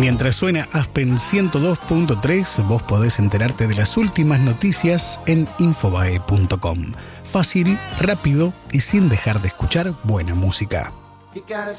Mientras suena Aspen 102.3, vos podés enterarte de las últimas noticias en infobae.com. Fácil, rápido y sin dejar de escuchar buena música.